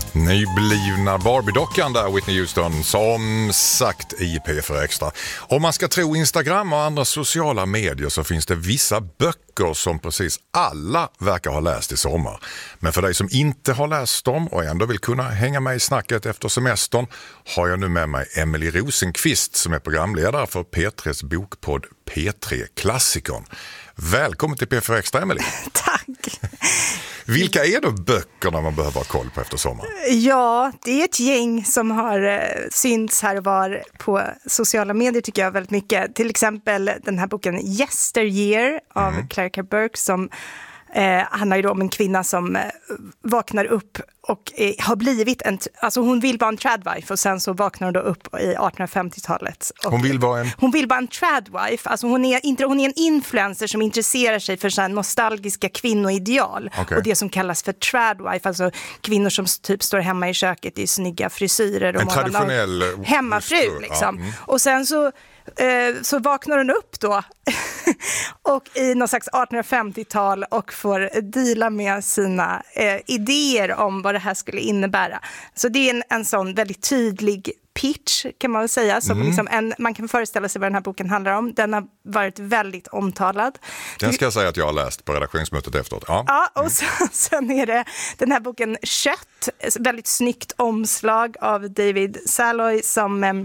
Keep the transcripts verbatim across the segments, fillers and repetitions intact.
Nyblivna Barbie-dockan där, Whitney Houston, som sagt i P fyra Extra. Om man ska tro Instagram och andra sociala medier så finns det vissa böcker som precis alla verkar ha läst i sommar. Men för dig som inte har läst dem och ändå vill kunna hänga med i snacket efter semestern har jag nu med mig Emily Rosenqvist som är programledare för P tre:s bokpodd P tre Klassikern. Välkommen till P fyra Extra, Emily. Tack. Vilka är då böckerna man behöver ha koll på efter sommaren? Ja, det är ett gäng som har synts här och var på sociala medier tycker jag väldigt mycket. Till exempel den här boken Yesteryear av mm. Clarissa Burke som eh, handlar ju då om en kvinna som eh, vaknar upp och eh, har blivit en, alltså hon vill vara en tradwife och sen så vaknar hon då upp i artonhundrafemtiotalet. Och hon vill vara en? Hon vill vara en tradwife, alltså hon är, inte, hon är en influencer som intresserar sig för så här nostalgiska kvinnoideal. Okay. Och det som kallas för tradwife, alltså kvinnor som typ står hemma i köket i snygga frisyrer. Och en traditionell hemmafru liksom. Ja. Mm. Och sen så så vaknar hon upp då och i någon slags artonhundrafemtiotal och får dela med sina eh, idéer om vad det här skulle innebära. Så det är en, en sån väldigt tydlig pitch kan man väl säga. Som mm. liksom en, man kan föreställa sig vad den här boken handlar om. Den har varit väldigt omtalad. Den ska jag säga att jag har läst på redaktionsmötet efteråt. Ja, ja och sen, sen är det den här boken Kött. Väldigt snyggt omslag av David Saloy som eh,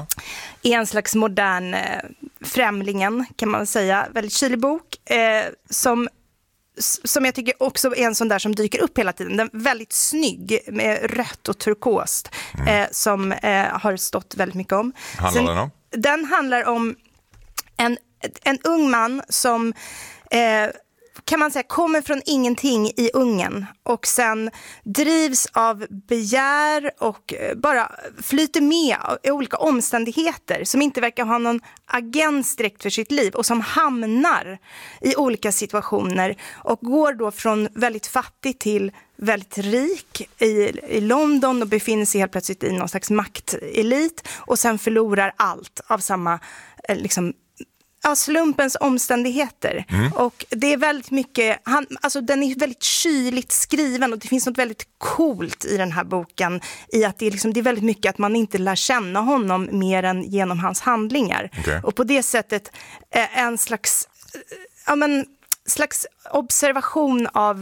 är en slags modern eh, främlingen kan man väl säga. Väldigt kylig bok eh, som som jag tycker också är en sån där som dyker upp hela tiden. Den är väldigt snygg med rött och turkost mm. eh, som eh, har stått väldigt mycket om. Handlar den om? Den handlar om en, en ung man som eh, kan man säga kommer från ingenting i Ungern och sen drivs av begär och bara flyter med i olika omständigheter som inte verkar ha någon agens direkt för sitt liv och som hamnar i olika situationer och går då från väldigt fattig till väldigt rik i, i London och befinner sig helt plötsligt i någon slags maktelit och sen förlorar allt av samma liksom ja, slumpens omständigheter. Mm. Och det är väldigt mycket, han, alltså den är väldigt kyligt skriven och det finns något väldigt coolt i den här boken i att det är, liksom, det är väldigt mycket att man inte lär känna honom mer än genom hans handlingar. Okay. Och på det sättet eh, en slags, eh, ja, men, slags observation av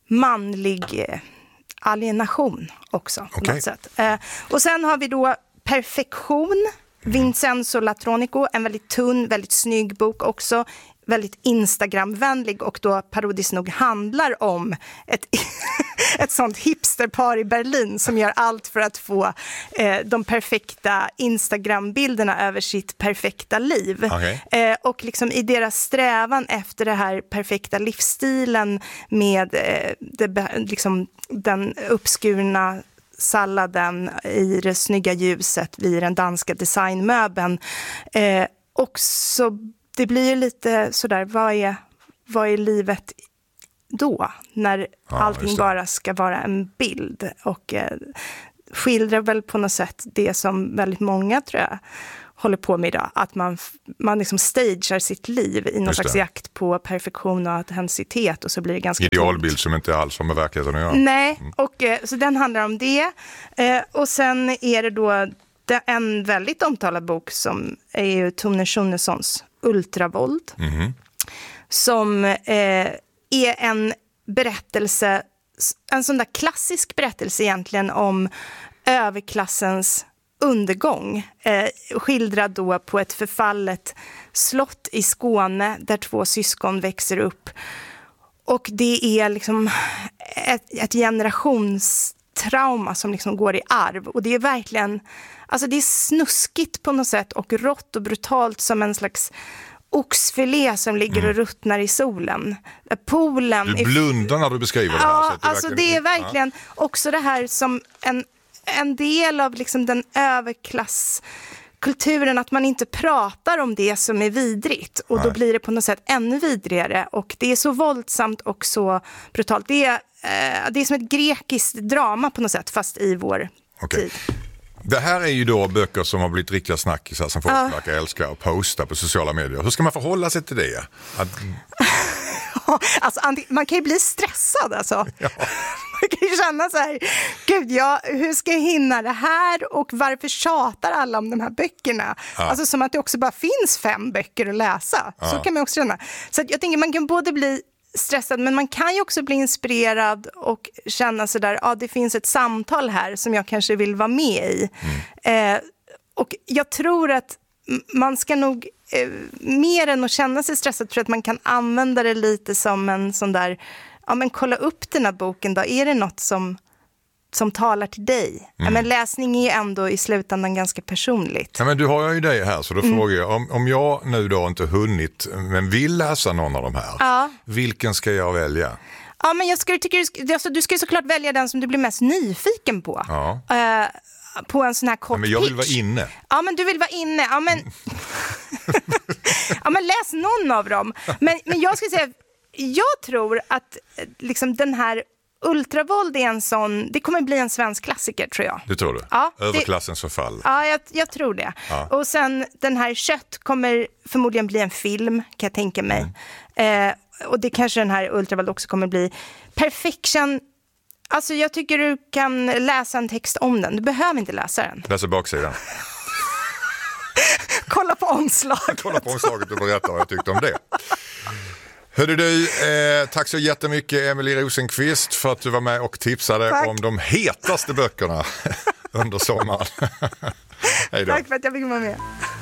manlig eh, alienation också. På okay. något sätt. Eh, och sen har vi då Perfektion. Vincenzo Latronico, en väldigt tunn, väldigt snygg bok också, väldigt Instagramvänlig och då parodiskt nog handlar om ett, ett sånt hipsterpar i Berlin som gör allt för att få eh, de perfekta Instagrambilderna över sitt perfekta liv. Okay. Eh, och liksom i deras strävan efter det här perfekta livsstilen med eh, det, liksom, den uppskurna salladen i det snygga ljuset vid den danska designmöbeln. Eh, och så det blir ju lite sådär, vad är, vad är livet då? När ja, allting bara ska vara en bild. Och eh, skildrar väl på något sätt det som väldigt många tror jag håller på med idag. Att man, man liksom stagear sitt liv i någon slags jakt på perfektion och autenticitet och så blir det ganska idealbild som inte alls har med verkligheten att göra. Nej, mm. och eh, så den handlar om det. Eh, och sen är det då en väldigt omtalad bok som är ju Tone Schunessons Ultravåld. Mm. Som eh, är en berättelse, en sån där klassisk berättelse egentligen om överklassens undergång, eh, skildrad då på ett förfallet slott i Skåne där två syskon växer upp. Och det är liksom ett, ett generationstrauma som liksom går i arv. Och det är verkligen, alltså det är snuskigt på något sätt och rått och brutalt som en slags oxfilé som ligger och ruttnar i solen. Poolen. Du blundar när du beskriver det här. Ja, så att det alltså det är verkligen ja. också det här som en en del av liksom den överklasskulturen att man inte pratar om det som är vidrigt och Nej. Då blir det på något sätt ännu vidrigare och det är så våldsamt och så brutalt. Det är, eh, det är som ett grekiskt drama på något sätt fast i vår okay. tid. Det här är ju då böcker som har blivit riktiga snackisar som folk uh. verkar älska och posta på sociala medier. Hur ska man förhålla sig till det? Att... alltså, man kan ju bli stressad alltså. Ja. Man kan ju känna så här, gud, jag, hur ska jag hinna det här och varför tjatar alla om de här böckerna? Ja. Alltså som att det också bara finns fem böcker att läsa. Ja. Så kan man också känna. Så att jag tänker, man kan både bli stressad, men man kan ju också bli inspirerad och känna så där, ja, det finns ett samtal här som jag kanske vill vara med i. Mm. Eh, och jag tror att man ska nog eh, mer än att känna sig stressad, för att man kan använda det lite som en sån där, ja men kolla upp den här boken då, är det något som, som talar till dig? Mm. Ja, men läsning är ju ändå i slutändan ganska personligt. Ja, men du har ju dig här, så då mm. frågar jag, om, om jag nu då inte hunnit men vill läsa någon av de här, ja. vilken ska jag välja? Ja, men jag skulle tycka du, alltså, du ska ju såklart välja den som du blir mest nyfiken på. Ja. Uh, på en sån här kort pitch. Men jag vill vara inne. Ja, men du vill vara inne. Ja, men, ja, men läs någon av dem. Men, men jag skulle säga, jag tror att liksom, den här Ultravåld är en sån, det kommer bli en svensk klassiker, tror jag. Du tror det? Ja, Överklassens förfall. Ja, jag, jag tror det. Ja. Och sen den här Kött kommer förmodligen bli en film, kan jag tänka mig. Mm. Eh, och det kanske den här Ultravåld också kommer bli. Perfection. Alltså jag tycker du kan läsa en text om den. Du behöver inte läsa den. Läsa baksidan. Kolla på omslaget. Kolla på omslaget och berätta vad jag tyckte om det. Hörde du, eh, tack så jättemycket Emily Rosenqvist för att du var med och tipsade tack. om de hetaste böckerna under sommaren. Hej då. Tack för att jag fick vara med.